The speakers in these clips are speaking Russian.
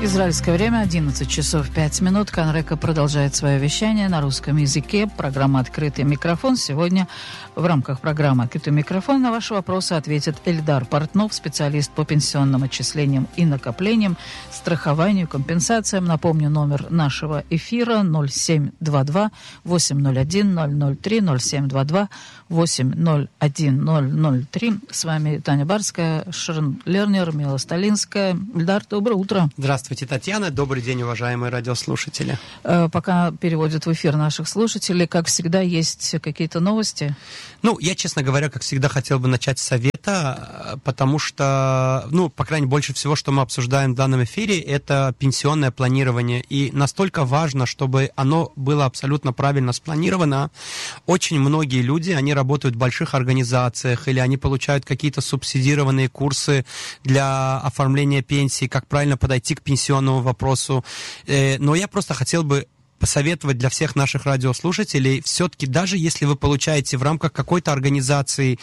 Израильское время 11 часов 5 минут. Канрека продолжает свое вещание на русском языке. Программа «Открытый микрофон». Сегодня в рамках программы «Открытый микрофон» на ваши вопросы ответит Эльдар Портнов, специалист по пенсионным отчислениям и накоплениям, страхованию, компенсациям. Напомню, номер нашего эфира 0722 801 003 0722 801 003. С вами Таня Барская, Шерон Лернер, Мила Сталинская. Эльдар, доброе утро. Здравствуйте, Татьяна. Добрый день, уважаемые радиослушатели. Пока переводят в эфир наших слушателей, как всегда, есть какие-то новости? Я, честно говоря, как всегда, хотел бы начать с совета, потому что, по крайней мере, больше всего, что мы обсуждаем в данном эфире, это пенсионное планирование. И настолько важно, чтобы оно было абсолютно правильно спланировано. Очень многие люди, они работают в больших организациях, или они получают какие-то субсидированные курсы для оформления пенсии, как правильно подойти к пенсионному вопросу. Но я просто хотел бы посоветовать для всех наших радиослушателей, все-таки даже если вы получаете в рамках какой-то организации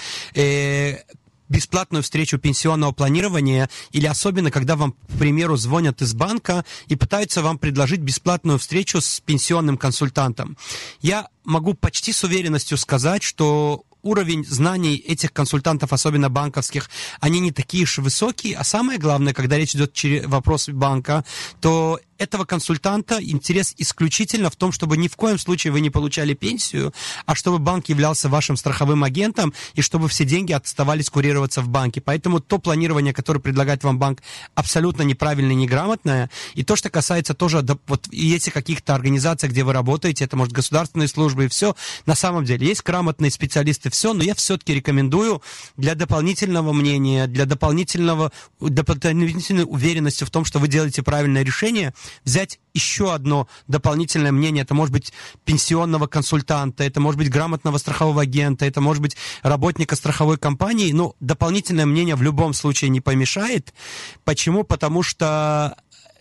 бесплатную встречу пенсионного планирования, или особенно, когда вам, к примеру, звонят из банка и пытаются вам предложить бесплатную встречу с пенсионным консультантом, я могу почти с уверенностью сказать, что уровень знаний этих консультантов, особенно банковских, они не такие уж высокие, а самое главное, когда речь идет о вопросе банка, то этого консультанта интерес исключительно в том, чтобы ни в коем случае вы не получали пенсию, а чтобы банк являлся вашим страховым агентом и чтобы все деньги оставались курироваться в банке. Поэтому то планирование, которое предлагает вам банк, абсолютно неправильное, неграмотное. И то, что касается тоже, если каких-то организаций, где вы работаете, это может государственные службы и все, на самом деле есть грамотные специалисты, все, но я все-таки рекомендую для дополнительного мнения, для дополнительной уверенности в том, что вы делаете правильное решение, взять еще одно дополнительное мнение. Это может быть пенсионного консультанта, это может быть грамотного страхового агента, это может быть работника страховой компании. Но дополнительное мнение в любом случае не помешает. Почему? Потому что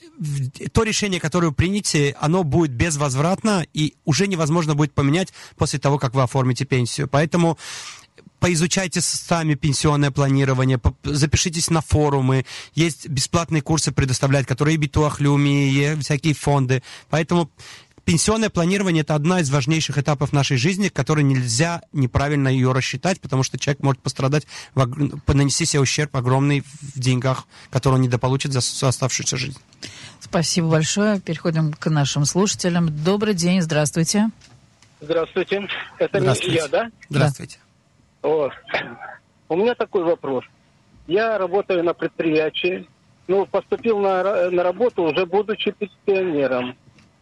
то решение, которое вы примете, оно будет безвозвратно и уже невозможно будет поменять после того, как вы оформите пенсию. Поэтому поизучайте сами пенсионное планирование, запишитесь на форумы, есть бесплатные курсы предоставляют, которые и Битуах Леуми, и всякие фонды. Поэтому пенсионное планирование – это одна из важнейших этапов нашей жизни, которой нельзя неправильно ее рассчитать, потому что человек может пострадать, нанести себе ущерб огромный в деньгах, который он недополучит за оставшуюся жизнь. Спасибо большое. Переходим к нашим слушателям. Добрый день, здравствуйте. Здравствуйте. Это не я, да? Здравствуйте. У меня такой вопрос. Я работаю на предприятии, поступил на работу уже будучи пенсионером.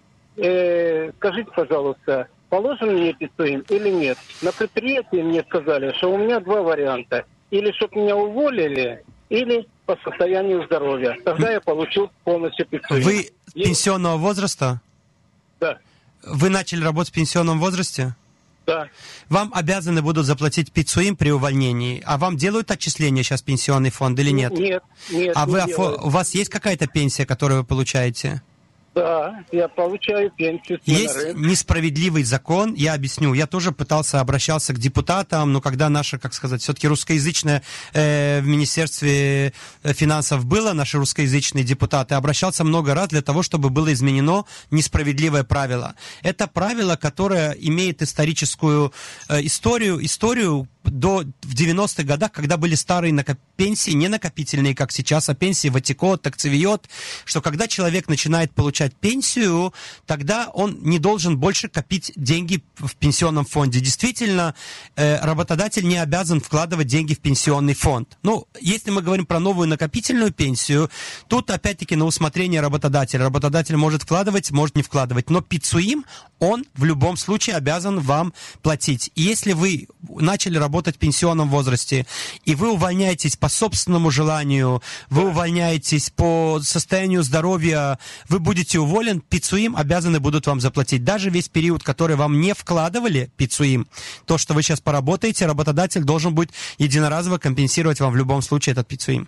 Скажите, пожалуйста, положен мне пенсию или нет? На предприятии мне сказали, что у меня два варианта. Или чтобы меня уволили, или по состоянию здоровья. Тогда я получил полностью пенсию. Вы пенсионного возраста? Да. Вы начали работать в пенсионном возрасте? Да. Вам обязаны будут заплатить пиццуим при увольнении. А вам делают отчисления сейчас в пенсионный фонд или нет? Нет. А у вас есть какая-то пенсия, которую вы получаете? Да, я получаю пенсию. Есть несправедливый закон, я объясню. Я тоже обращался к депутатам, но когда наша, все-таки русскоязычная в Министерстве финансов было, наши русскоязычные депутаты, обращался много раз для того, чтобы было изменено несправедливое правило. Это правило, которое имеет историческую историю в 90-х годах, когда были старые пенсии, не накопительные, как сейчас, а пенсии ватикот, такцевиот, что когда человек начинает получать пенсию, тогда он не должен больше копить деньги в пенсионном фонде. Действительно, работодатель не обязан вкладывать деньги в пенсионный фонд. Если мы говорим про новую накопительную пенсию, тут опять-таки на усмотрение работодателя. Работодатель может вкладывать, может не вкладывать, но пиццуим он в любом случае обязан вам платить. И если вы начали работать в пенсионном возрасте, и вы увольняетесь по собственному желанию, вы увольняетесь по состоянию здоровья, вы будете уволен, пиццуим обязаны будут вам заплатить. Даже весь период, который вам не вкладывали, пиццуим, то, что вы сейчас поработаете, работодатель должен будет единоразово компенсировать вам в любом случае этот пиццуим.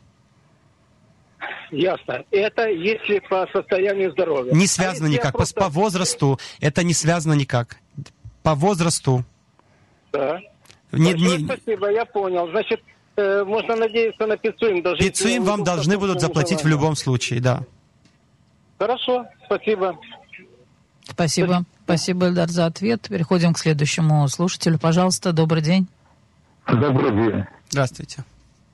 Ясно. Это если по состоянию здоровья. Не связано никак. По возрасту это не связано никак. По возрасту. Да. Спасибо, я понял. Значит, можно надеяться на пиццуим. Пиццуим вам должны будут заплатить в любом случае, да. Хорошо, спасибо. Спасибо. Спасибо, Эльдар, за ответ. Переходим к следующему слушателю. Пожалуйста, добрый день. Добрый день. Здравствуйте.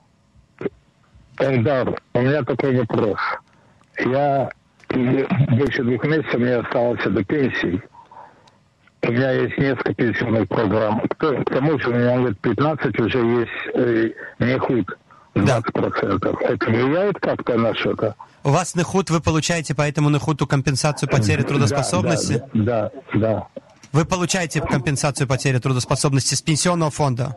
Эльдар, у меня такой вопрос. Я больше 2 месяцев мне осталось до пенсии. У меня есть несколько пенсионных программ. К тому же у меня лет 15 уже есть нехуд 20%. Это влияет как-то на что-то? У вас нехуд, вы получаете по этому нехуду компенсацию потери трудоспособности? Да. Вы получаете компенсацию потери трудоспособности с пенсионного фонда?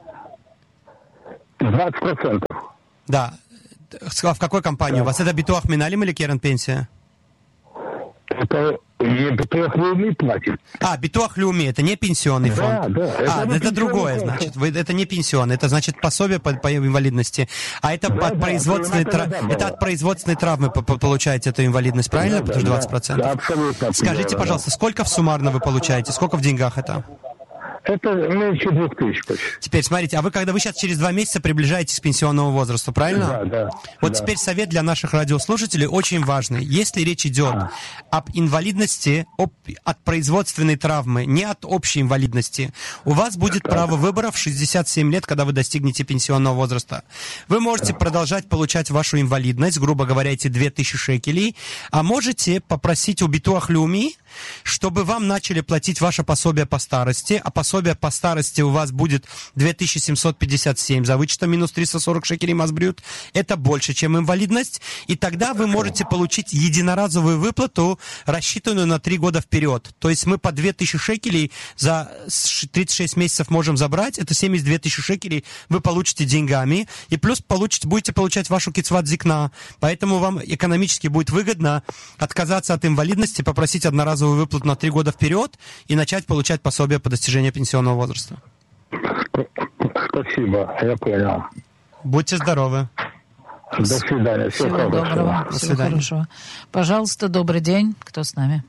20%. Да. В какой компании у вас? Это Битуах Миналим или Керен Пенсия? Это не Битуах Леуми платит. Битуах Леуми, это не пенсионный фонд. Да. Это другое, фонд. значит. Это не пенсионный, это значит пособие по инвалидности. А это от производственной это от производственной травмы получаете эту инвалидность, правильно? Потому что 20%. Да, абсолютно. Скажите, пожалуйста, сколько суммарно вы получаете? Сколько в деньгах это? Это меньше 2000 почти. Теперь, смотрите, когда вы сейчас через 2 месяца приближаетесь к пенсионному возрасту, правильно? Да. Вот теперь совет для наших радиослушателей очень важный. Если речь идет об инвалидности от производственной травмы, не от общей инвалидности, у вас будет право выбора в 67 лет, когда вы достигнете пенсионного возраста. Вы можете продолжать получать вашу инвалидность, грубо говоря, эти 2000 шекелей, а можете попросить у Битуах Леуми, чтобы вам начали платить ваше пособие по старости, а пособие по старости у вас будет 2757 за вычетом минус 340 шекелей масбрют. Это больше, чем инвалидность. И тогда вы можете получить единоразовую выплату, рассчитанную на 3 года вперед. То есть мы по 2000 шекелей за 36 месяцев можем забрать. Это 72 тысячи шекелей вы получите деньгами. И плюс будете получать вашу кицват зикна. Поэтому вам экономически будет выгодно отказаться от инвалидности, попросить одноразовую выплату на 3 года вперед и начать получать пособие по достижению пенсионного возраста. Спасибо, я понял. Будьте здоровы. До свидания. Всего доброго. До Всего свидания. хорошего. Пожалуйста, добрый день. Кто с нами?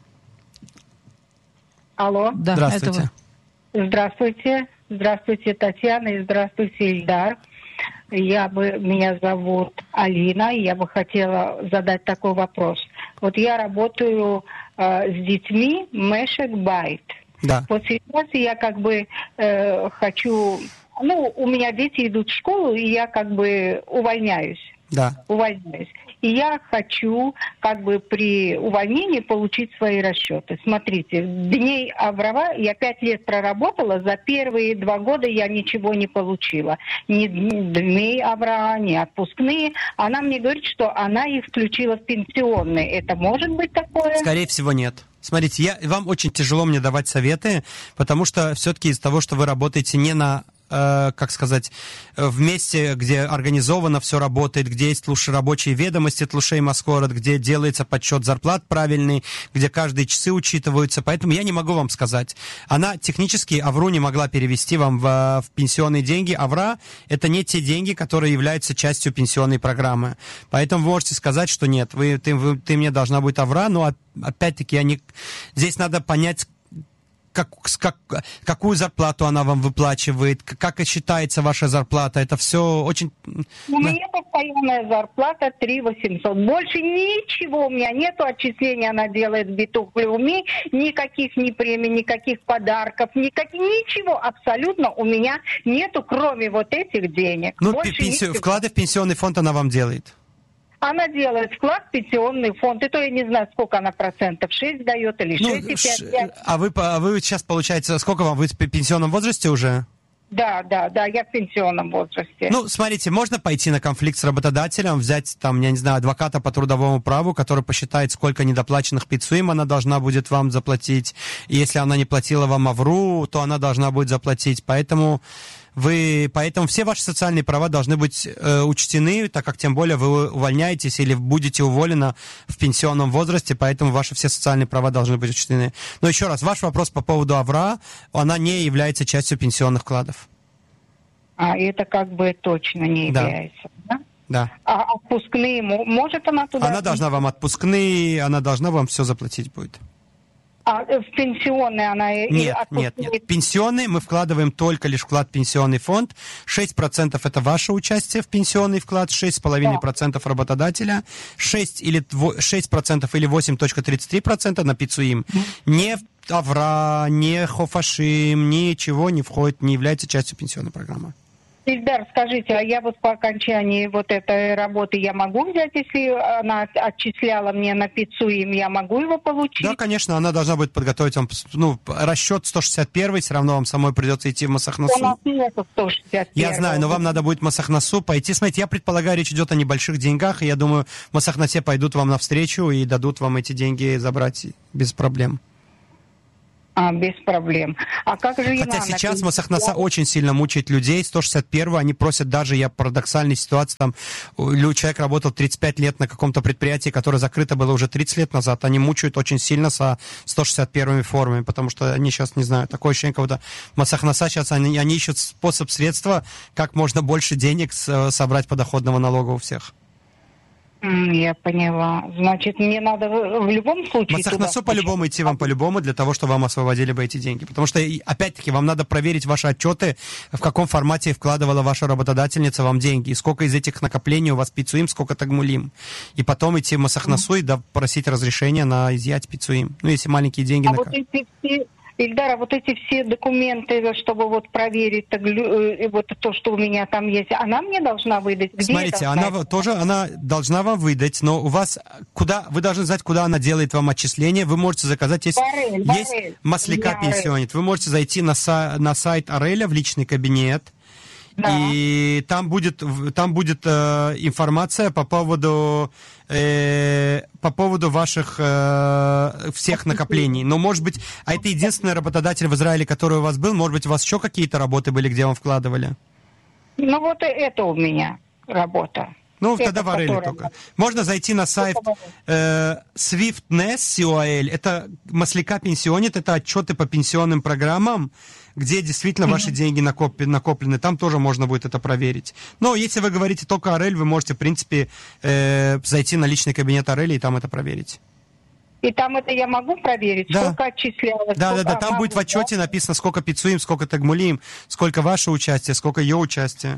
Алло. Да, Здравствуйте. это Здравствуйте. Здравствуйте, Татьяна, и здравствуйте, Ильдар. Меня зовут Алина, и я бы хотела задать такой вопрос. Вот я работаю с детьми Мешек Байт. Да. Вот сейчас я хочу... у меня дети идут в школу, и я увольняюсь. Да. И я хочу при увольнении получить свои расчеты. Смотрите, дней Аврова я 5 лет проработала, за первые 2 года я ничего не получила. Ни дней Аврова, ни отпускные. Она мне говорит, что она их включила в пенсионные. Это может быть такое? Скорее всего, нет. Смотрите, вам очень тяжело мне давать советы, потому что все-таки из-за того, что вы работаете не на в месте, где организовано все работает, где есть рабочие ведомости Тлушей Маскорот, где делается подсчет зарплат правильный, где каждые часы учитываются. Поэтому я не могу вам сказать. Она технически Авру не могла перевести вам в пенсионные деньги. Авра — это не те деньги, которые являются частью пенсионной программы. Поэтому вы можете сказать, что нет, ты мне должна быть Авра, но опять-таки здесь надо понять, какую зарплату она вам выплачивает, как и считается ваша зарплата. Это все очень... У меня постоянная зарплата 3 800. Больше ничего у меня нету. Отчисления она делает в Битуах Леуми. Никаких ни премий, никаких подарков, ничего абсолютно у меня нету, кроме вот этих денег. Вклады в пенсионный фонд она вам делает? Она делает вклад в пенсионный фонд. И то я не знаю, сколько она процентов. 6 дает или 6,5. А вы сейчас, получается, сколько вам? Вы в пенсионном возрасте уже? Да, я в пенсионном возрасте. Смотрите, можно пойти на конфликт с работодателем, взять адвоката по трудовому праву, который посчитает, сколько недоплаченных пиццуим она должна будет вам заплатить. И если она не платила вам Авру, то она должна будет заплатить. Поэтому все ваши социальные права должны быть учтены, так как тем более вы увольняетесь или будете уволены в пенсионном возрасте, поэтому ваши все социальные права должны быть учтены. Но еще раз, ваш вопрос по поводу Авра, она не является частью пенсионных вкладов. Это точно не является, да? Да. А отпускные, может она туда... Она должна вам отпускные, она должна вам все заплатить будет. А в пенсионный она... Нет. Пенсионный мы вкладываем только лишь вклад в пенсионный фонд. 6% это ваше участие в пенсионный вклад, 6,5% работодателя, 6% или 8,33% на Пицуим. Не Авра, не Хофашим, ничего не входит, не является частью пенсионной программы. Ильдар, скажите, а я вот по окончании вот этой работы я могу взять, если она отчисляла мне на Пицуим, я могу его получить? Да, конечно, она должна будет подготовить вам, расчет 161, все равно вам самой придется идти в Масахнасу. У нас нет 161. Я знаю, но вам надо будет в Масахнасу пойти. Смотрите, я предполагаю, речь идет о небольших деньгах, и я думаю, в Масахнасе пойдут вам навстречу и дадут вам эти деньги забрать без проблем. Без проблем. А как же Хотя сейчас Масахнаса очень сильно мучает людей. 161 они просят даже, я парадоксальной ситуации, там человек работал 35 лет на каком-то предприятии, которое закрыто было уже 30 лет назад. Они мучают очень сильно со 161 формами, потому что они сейчас, не знаю, такое ощущение, как будто Масахнаса сейчас, они ищут способ, средства, как можно больше денег собрать подоходного налога у всех. Я поняла. Значит, мне надо в любом случае... Масахнасу по-любому идти вам по-любому, для того, чтобы вам освободили бы эти деньги. Потому что, опять-таки, вам надо проверить ваши отчеты, в каком формате вкладывала ваша работодательница вам деньги, и сколько из этих накоплений у вас Пицуим, сколько Тагмулим. И потом идти в Масахнасу и просить разрешения на изъять Пицуим. Если маленькие деньги... Вот эти все... Ильдар, вот эти все документы, чтобы вот проверить вот то, что у меня там есть, она мне должна выдать? Где Смотрите, она должна вам выдать, но у вас вы должны знать, куда она делает вам отчисления. Вы можете заказать, есть Масляка пенсионит. Вы можете зайти на сайт Ареля в личный кабинет. Да. И там будет информация по поводу ваших всех накоплений. Но, может быть, это единственный работодатель в Израиле, который у вас был? Может быть, у вас еще какие-то работы были, где вам вкладывали? Ну, вот это у меня работа. Ну, тогда в Ареле только. Можно зайти на сайт Swiftness COL. Это Масляка пенсионит, это отчеты по пенсионным программам, где действительно ваши деньги накоплены. Там тоже можно будет это проверить. Но если вы говорите только Арель, вы можете, в принципе, зайти на личный кабинет Ареля и там это проверить. И там это я могу проверить, да. Сколько отчислялось? Да. Там будет в отчете написано, сколько Пицуим, сколько Тагмулим, сколько ваше участие, сколько ее участие.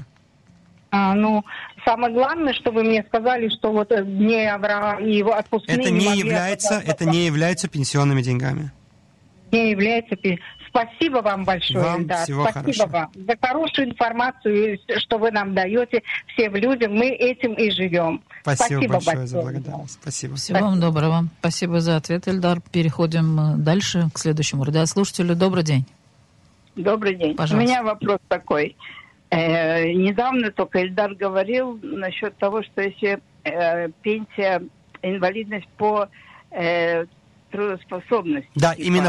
Самое главное, что вы мне сказали, что вот дни Авраама и его отпускные... Это не является пенсионными деньгами. Не является... Спасибо вам большое, Спасибо хорошего. Вам за хорошую информацию, что вы нам даете всем людям. Мы этим и живем. Спасибо большое за благодарность. Спасибо. Всего вам доброго. Спасибо за ответ, Ильдар. Переходим дальше к следующему радиослушателю. Добрый день. Добрый день. Пожалуйста. У меня вопрос такой. Недавно только Ильдар говорил насчет того, что если пенсия, инвалидность по трудоспособности. Да, именно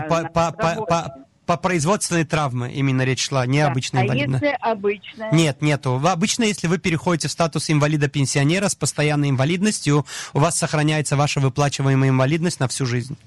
по производственной травме именно речь шла, не обычная инвалидность. А если обычная? Нету. Обычно, если вы переходите в статус инвалида-пенсионера с постоянной инвалидностью, у вас сохраняется ваша выплачиваемая инвалидность на всю жизнь.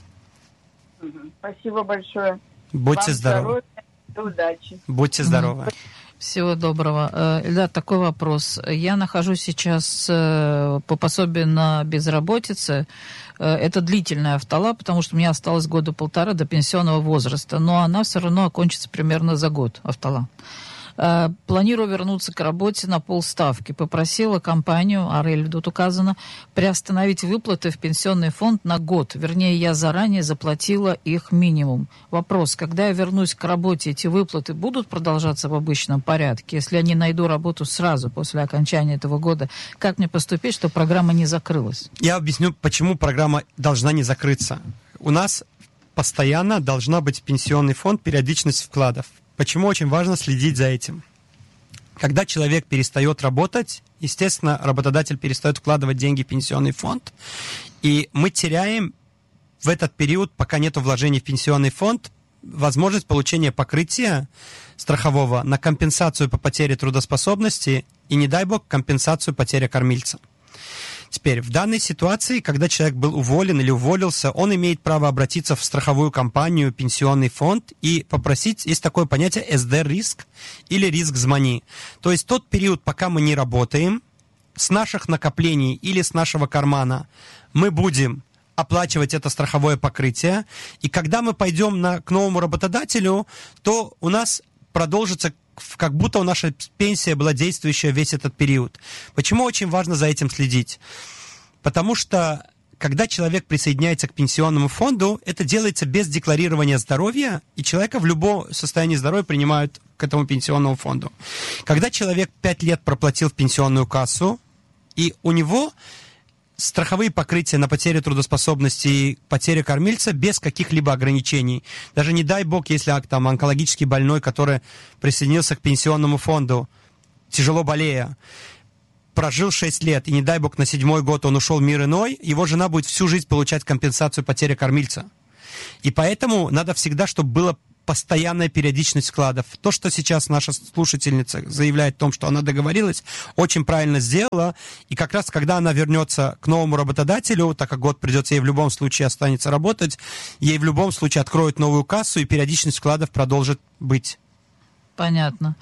Спасибо большое. Будьте здоровы. Удачи. Будьте здоровы. Всего доброго. Ильдар, такой вопрос. Я нахожусь сейчас по пособию на безработице. Это длительная автола, потому что у меня осталось 1.5 года до пенсионного возраста, но она все равно окончится примерно за год, автола. Планирую вернуться к работе на полставки. Попросила компанию, Арель тут указано, приостановить выплаты в пенсионный фонд на год. Вернее, я заранее заплатила их минимум. Вопрос, когда я вернусь к работе, эти выплаты будут продолжаться в обычном порядке? Если я не найду работу сразу после окончания этого года, как мне поступить, чтобы программа не закрылась? Я объясню, почему программа должна не закрыться. У нас постоянно должна быть пенсионный фонд, периодичность вкладов. Почему очень важно следить за этим? Когда человек перестает работать, естественно, работодатель перестает вкладывать деньги в пенсионный фонд, и мы теряем в этот период, пока нет вложений в пенсионный фонд, возможность получения покрытия страхового на компенсацию по потере трудоспособности и, не дай бог, компенсацию потери кормильца. Теперь, в данной ситуации, когда человек был уволен или уволился, он имеет право обратиться в страховую компанию, пенсионный фонд и попросить, есть такое понятие СД-риск или риск-змани. То есть тот период, пока мы не работаем, с наших накоплений или с нашего кармана мы будем оплачивать это страховое покрытие. И когда мы пойдем к новому работодателю, то у нас продолжится, как будто наша пенсия была действующая весь этот период. Почему очень важно за этим следить? Потому что когда человек присоединяется к пенсионному фонду, это делается без декларирования здоровья, и человека в любом состоянии здоровья принимают к этому пенсионному фонду. Когда человек 5 лет проплатил в пенсионную кассу, и у него страховые покрытия на потерю трудоспособности и потерю кормильца без каких-либо ограничений. Даже не дай бог, если там онкологически больной, который присоединился к пенсионному фонду, тяжело болея, прожил 6 лет, и не дай бог на 7-й год он ушел в мир иной, его жена будет всю жизнь получать компенсацию потери кормильца. И поэтому надо всегда, чтобы было постоянная периодичность вкладов. То, что сейчас наша слушательница заявляет о том, что она договорилась, очень правильно сделала. И как раз, когда она вернется к новому работодателю, так как год придется ей в любом случае останется работать, ей в любом случае откроют новую кассу, и периодичность вкладов продолжит быть. Понятно.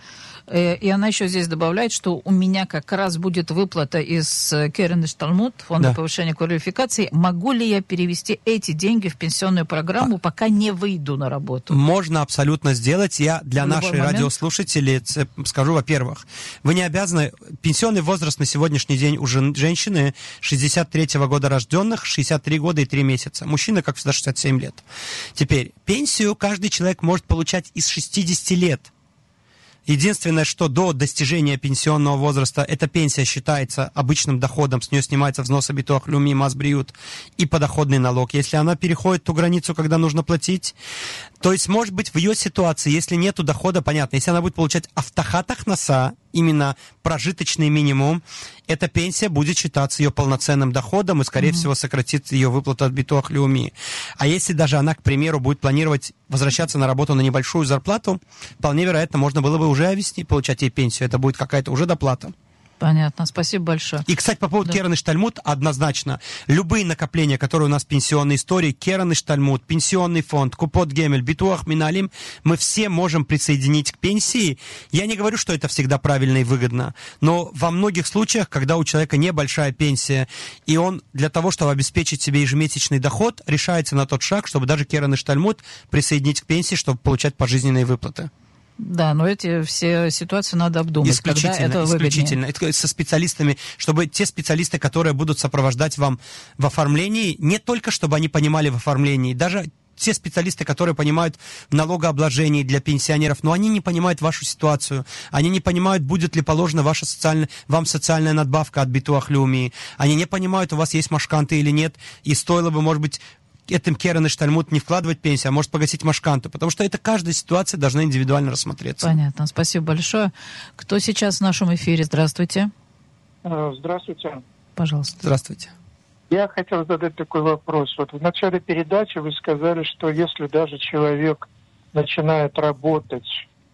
И она еще здесь добавляет, что у меня как раз будет выплата из Керенеш Талмуд, фонда повышения квалификации. Могу ли я перевести эти деньги в пенсионную программу, пока не выйду на работу? Можно абсолютно сделать. Я для нашей радиослушателей скажу, во-первых, вы не обязаны... Пенсионный возраст на сегодняшний день у женщины 63-го года рожденных, 63 года и 3 месяца. Мужчина, как всегда, 67 лет. Теперь, пенсию каждый человек может получать из 60 лет. Единственное, что до достижения пенсионного возраста эта пенсия считается обычным доходом, с нее снимается взнос Битуах Леуми, Мас Бриют и подоходный налог. Если она переходит ту границу, когда нужно платить, то есть, может быть, в ее ситуации, если нету дохода, понятно, если она будет получать автохат ахнаса, именно прожиточный минимум, эта пенсия будет считаться ее полноценным доходом и, скорее всего, сократит ее выплату от Битуах Леуми. А если даже она, к примеру, будет планировать возвращаться на работу на небольшую зарплату, вполне вероятно, можно было бы уже вести, получать ей пенсию. Это будет какая-то уже доплата. Понятно, спасибо большое. И, кстати, по поводу Керенеш Талмуд, однозначно, любые накопления, которые у нас в пенсионной истории, Керенеш Талмуд, пенсионный фонд, Купот Гемель, Битуах Миналим, мы все можем присоединить к пенсии. Я не говорю, что это всегда правильно и выгодно, но во многих случаях, когда у человека небольшая пенсия, и он для того, чтобы обеспечить себе ежемесячный доход, решается на тот шаг, чтобы даже Керенеш Талмуд присоединить к пенсии, чтобы получать пожизненные выплаты. Да, но эти все ситуации надо обдумать. Исключительно. Это со специалистами, чтобы те специалисты, которые будут сопровождать вам в оформлении, не только чтобы они понимали в оформлении, даже те специалисты, которые понимают в налогообложении для пенсионеров, но они не понимают вашу ситуацию, они не понимают, будет ли положена ваша вам социальная надбавка от Битуах Леуми, они не понимают, у вас есть машканты или нет, и стоило бы, может быть, этим Керенеш Талмуд не вкладывать пенсию, а может погасить машканту, потому что это каждая ситуация должна индивидуально рассмотреться. Понятно, спасибо большое. Кто сейчас в нашем эфире? Здравствуйте. Здравствуйте. Пожалуйста. Здравствуйте. Я хотел задать такой вопрос. Вот в начале передачи вы сказали, что если даже человек начинает работать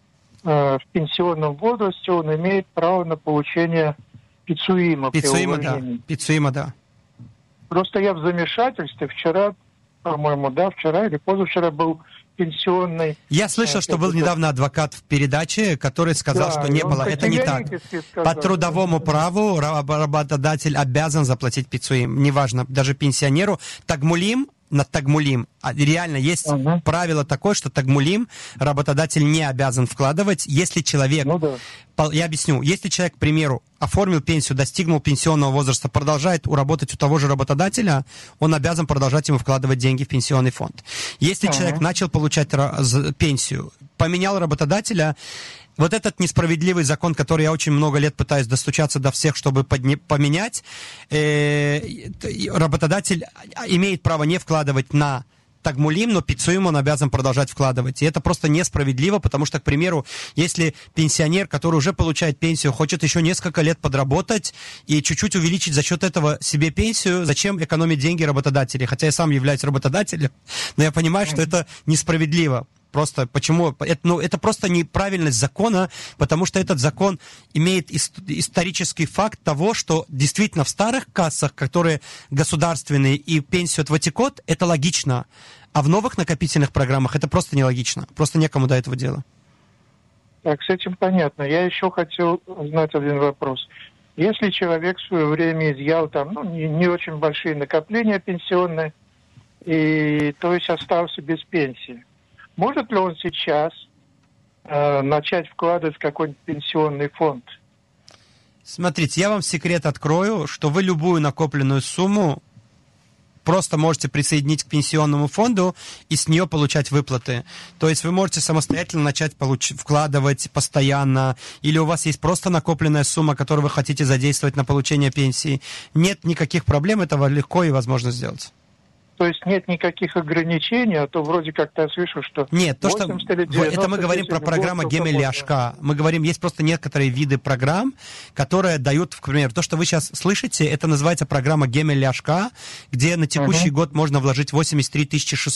в пенсионном возрасте, он имеет право на получение пицуима. Пицуима, да. Просто я в замешательстве. Вчера, по-моему, вчера или позавчера был пенсионный... Я слышал, что был недавно адвокат в передаче, который сказал, что не было. Это не так. По трудовому праву работодатель обязан заплатить пицуим. Неважно, даже пенсионеру. Тагмулим, на тагмулим. Реально есть правило такое, что тагмулим работодатель не обязан вкладывать, если человек... Я объясню. Если человек, к примеру, оформил пенсию, достигнул пенсионного возраста, продолжает работать у того же работодателя, он обязан продолжать ему вкладывать деньги в пенсионный фонд. Если человек начал получать пенсию, поменял работодателя, вот этот несправедливый закон, который я очень много лет пытаюсь достучаться до всех, чтобы поменять, работодатель имеет право не вкладывать на тагмулим, но пицуим он обязан продолжать вкладывать. И это просто несправедливо, потому что, к примеру, если пенсионер, который уже получает пенсию, хочет еще несколько лет подработать и чуть-чуть увеличить за счет этого себе пенсию, зачем экономить деньги работодателей? Хотя я сам являюсь работодателем, но я понимаю, что это несправедливо. Просто почему? Это просто неправильность закона, потому что этот закон имеет исторический факт того, что действительно в старых кассах, которые государственные и пенсию от Ватикот, это логично. А в новых накопительных программах это просто нелогично. Просто некому до этого дела. Так, с этим понятно. Я еще хотел узнать один вопрос. Если человек в свое время изъял не очень большие накопления пенсионные, и то есть остался без пенсии. Может ли он сейчас начать вкладывать в какой-нибудь пенсионный фонд? Смотрите, я вам секрет открою, что вы любую накопленную сумму просто можете присоединить к пенсионному фонду и с нее получать выплаты. То есть вы можете самостоятельно начать вкладывать постоянно, или у вас есть просто накопленная сумма, которую вы хотите задействовать на получение пенсии. Нет никаких проблем, этого легко и возможно сделать. То есть нет никаких ограничений, а то вроде как-то я слышу, что... Нет, то, что это мы говорим про программу Гемель-Ляшка. Мы говорим, есть просто некоторые виды программ, которые дают, к примеру, то, что вы сейчас слышите, это называется программа Гемель-Ляшка, где на текущий год можно вложить 83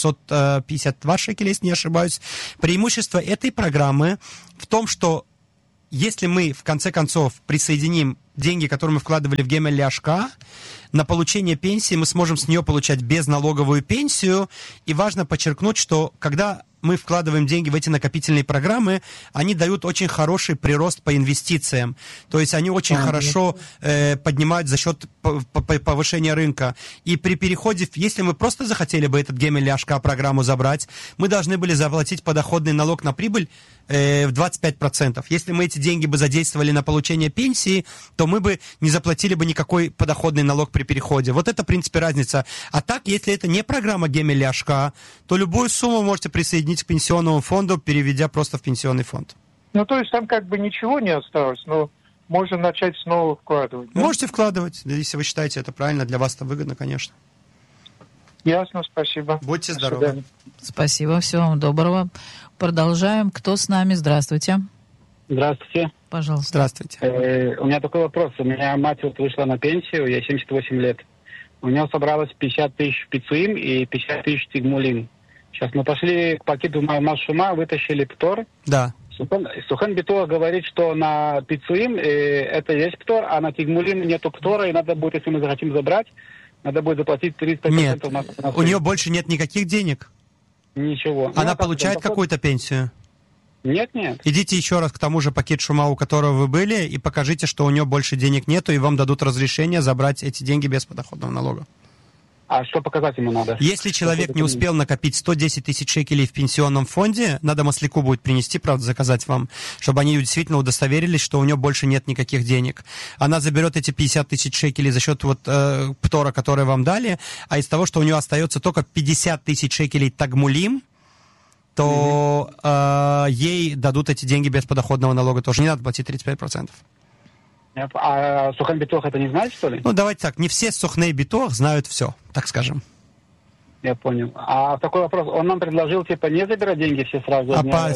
652 шекеля, если не ошибаюсь. Преимущество этой программы в том, что если мы, в конце концов, присоединим деньги, которые мы вкладывали в Гемель-Ляшка, на получение пенсии мы сможем с нее получать безналоговую пенсию. И важно подчеркнуть, что когда мы вкладываем деньги в эти накопительные программы, они дают очень хороший прирост по инвестициям. То есть они очень хорошо поднимают за счет повышения рынка. И при переходе, если мы просто захотели бы этот Гемель-Ляшка программу забрать, мы должны были заплатить подоходный налог на прибыль в 25%. Если мы эти деньги бы задействовали на получение пенсии, то мы бы не заплатили бы никакой подоходный налог при переходе. Вот это, в принципе, разница. А так, если это не программа Гемель-Ляшка, то любую сумму можете присоединить к пенсионному фонду, переведя просто в пенсионный фонд. Ну, то есть там как бы ничего не осталось, но можно начать снова вкладывать. Да? Можете вкладывать, если вы считаете это правильно, для вас это выгодно, конечно. Ясно, спасибо. Будьте здоровы. Спасибо, всего вам доброго. Продолжаем. Кто с нами? Здравствуйте. Здравствуйте. Пожалуйста. Здравствуйте. У меня такой вопрос. У меня мать вот вышла на пенсию, ей 78 лет. У нее собралось 50 тысяч пицуим и 50 тысяч тигмулим. Сейчас мы пошли к пакету Машума, вытащили птор. Да. Сухан Битуа говорит, что на пицуим это есть птор, а на тигмулим нету птора, и надо будет, если мы захотим забрать, надо будет заплатить 300%. Нет, у нее больше нет никаких денег. Ничего. Она получает какую-то пенсию? Нет. Идите еще раз к тому же пакет Шума, у которого вы были, и покажите, что у нее больше денег нету, и вам дадут разрешение забрать эти деньги без подоходного налога. А что показать ему надо? Если человек не успел накопить 110 тысяч шекелей в пенсионном фонде, надо масляку будет принести, правда, заказать вам, чтобы они действительно удостоверились, что у нее больше нет никаких денег. Она заберет эти 50 тысяч шекелей за счет птора, который вам дали, а из того, что у нее остается только 50 тысяч шекелей тагмулим, то ей дадут эти деньги без подоходного налога тоже. Не надо платить 35%. А Сухан Битох это не знает, что ли? Ну, давайте так, не все Сухней Битох знают все, так скажем. Я понял. А такой вопрос, он нам предложил, не забирать деньги все сразу?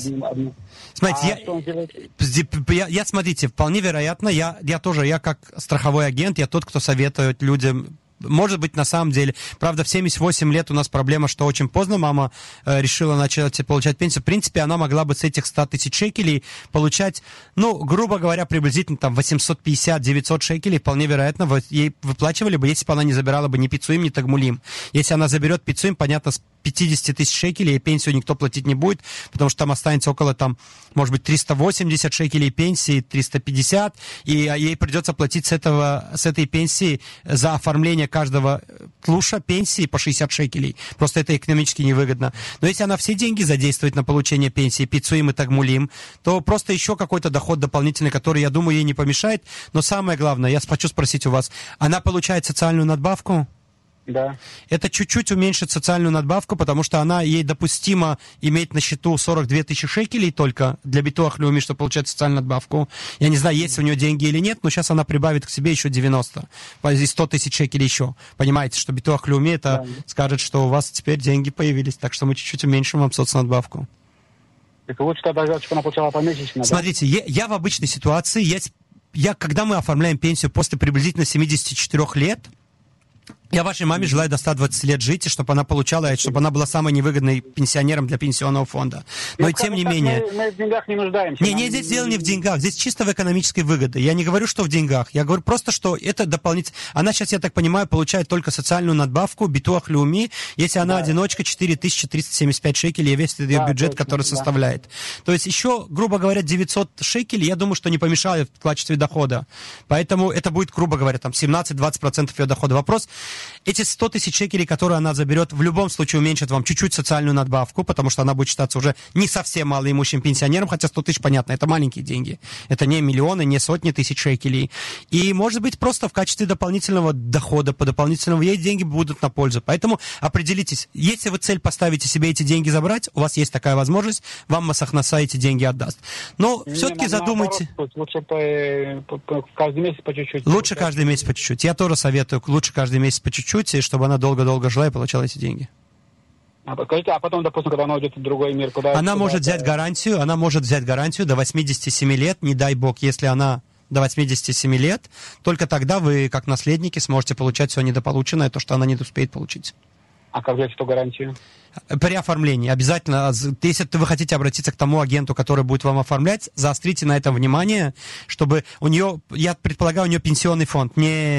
Смотрите, я, смотрите, вполне вероятно, я как страховой агент, я тот, кто советует людям. Может быть, на самом деле. Правда, в 78 лет у нас проблема, что очень поздно мама решила начать получать пенсию. В принципе, она могла бы с этих 100 тысяч шекелей получать, грубо говоря, приблизительно там 850-900 шекелей. Вполне вероятно, ей выплачивали бы, если бы она не забирала бы ни пицуим, ни тагмулим. Если она заберет пицуим, понятно, с 50 тысяч шекелей, и пенсию никто платить не будет, потому что там останется около, может быть, 380 шекелей пенсии, 350, и ей придется платить с этой пенсии за оформление каждого тлуша пенсии по 60 шекелей. Просто это экономически невыгодно. Но если она все деньги задействует на получение пенсии, пицуим и тагмулим, то просто еще какой-то доход дополнительный, который, я думаю, ей не помешает. Но самое главное, я хочу спросить у вас, она получает социальную надбавку? Да. Это чуть-чуть уменьшит социальную надбавку, потому что ей допустимо иметь на счету 42 тысячи шекелей только для Битуах Леуми, чтобы получать социальную надбавку. Я не знаю, есть у нее деньги или нет, но сейчас она прибавит к себе еще 90. Из 100 тысяч шекелей еще. Понимаете, что Битуах Леуми это скажет, что у вас теперь деньги появились, так что мы чуть-чуть уменьшим вам соцнадбавку. Так лучше тогда, чтобы она получала помесячно. Смотрите, я в обычной ситуации, когда мы оформляем пенсию после приблизительно 74 лет, я вашей маме желаю до 120 лет жить, и чтобы она получала, чтобы она была самой невыгодной пенсионером для пенсионного фонда. Но тем не менее... Мы в деньгах не нуждаемся. Здесь дело не в деньгах, здесь чисто в экономической выгоде. Я не говорю, что в деньгах. Я говорю просто, что это дополнительно... Она сейчас, я так понимаю, получает только социальную надбавку, Битуах Леуми, если она одиночка, 4375 шекелей, весь ее бюджет, который составляет. То есть еще, грубо говоря, 900 шекелей, я думаю, что не помешает в качестве дохода. Поэтому это будет, грубо говоря, 17-20% ее дохода. Вопрос, Эти 100 тысяч шекелей, которые она заберет, в любом случае уменьшат вам чуть-чуть социальную надбавку, потому что она будет считаться уже не совсем малоимущим пенсионером, хотя 100 тысяч, понятно, это маленькие деньги. Это не миллионы, не сотни тысяч шекелей. И, может быть, просто в качестве дополнительного дохода, по дополнительному ей деньги будут на пользу. Поэтому определитесь, если вы цель поставите себе эти деньги забрать, у вас есть такая возможность, вам Масах Наса эти деньги отдаст. Но все-таки задумайте. Лучше каждый месяц по чуть-чуть. Лучше каждый месяц по чуть-чуть. Я тоже советую, лучше каждый месяц по чуть-чуть, и чтобы она долго-долго жила и получала эти деньги. Скажите, а потом, допустим, когда она уйдет в другой мир, куда... Она может взять гарантию до 87 лет, не дай бог, если она до 87 лет, только тогда вы, как наследники, сможете получать все недополученное, то, что она не успеет получить. А как взять эту гарантию? При оформлении. Обязательно, если вы хотите обратиться к тому агенту, который будет вам оформлять, заострите на этом внимание, чтобы у нее, я предполагаю, у нее пенсионный фонд, не